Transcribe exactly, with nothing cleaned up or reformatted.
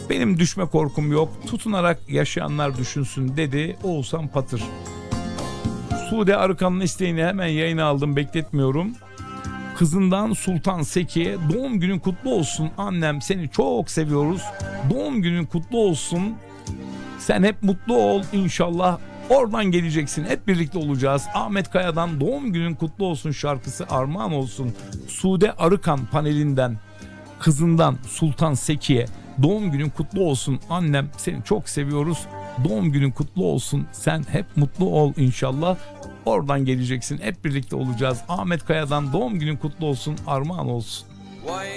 Benim düşme korkum yok. Tutunarak yaşayanlar düşünsün dedi Oğuzhan Patır. Sude Arıkan'ın isteğini hemen yayına aldım, bekletmiyorum. Kızından Sultan Seki'ye doğum günün kutlu olsun annem, seni çok seviyoruz. Doğum günün kutlu olsun. Sen hep mutlu ol inşallah. Oradan geleceksin, hep birlikte olacağız. Ahmet Kaya'dan doğum günün kutlu olsun şarkısı armağan olsun. Sude Arıkan panelinden kızından Sultan Seki'ye doğum günün kutlu olsun annem, seni çok seviyoruz. Doğum günün kutlu olsun, sen hep mutlu ol inşallah. Oradan geleceksin, hep birlikte olacağız. Ahmet Kaya'dan doğum günün kutlu olsun armağan olsun. Vay